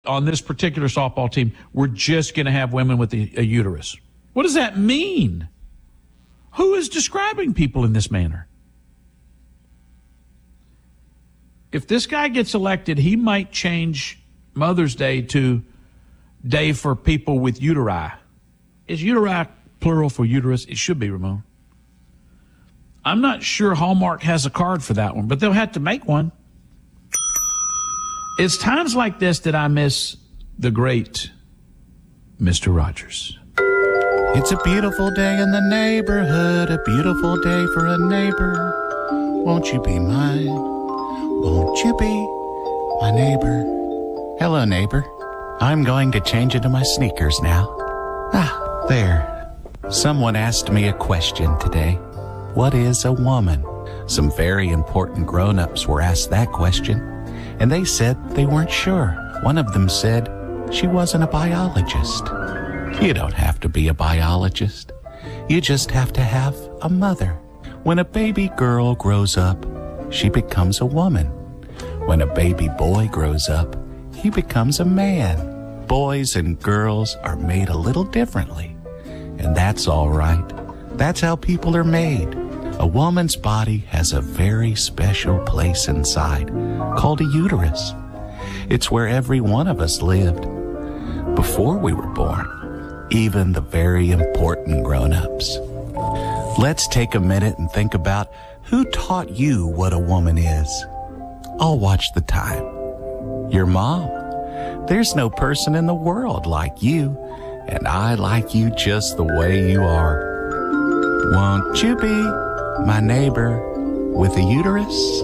on this particular softball team, we're just going to have women with a uterus. What does that mean? Who is describing people in this manner? If this guy gets elected, he might change Mother's Day to Day for People with Uteri. Is uteri plural for uterus? It should be, Ramon. I'm not sure Hallmark has a card for that one, but they'll have to make one. It's times like this that I miss the great Mr. Rogers. It's a beautiful day in the neighborhood, a beautiful day for a neighbor. Won't you be mine? Won't you be my neighbor? Hello, neighbor. I'm going to change into my sneakers now. Ah, there. Someone asked me a question today. What is a woman? Some very important grown-ups were asked that question, and they said they weren't sure. One of them said she wasn't a biologist. You don't have to be a biologist. You just have to have a mother. When a baby girl grows up, she becomes a woman. When a baby boy grows up, he becomes a man. Boys and girls are made a little differently, and that's all right. That's how people are made. A woman's body has a very special place inside called a uterus. It's where every one of us lived before we were born, even the very important grown-ups. Let's take a minute and think about who taught you what a woman is. I'll watch the time. Your mom. There's no person in the world like you, and I like you just the way you are. Won't you be my neighbor with a uterus?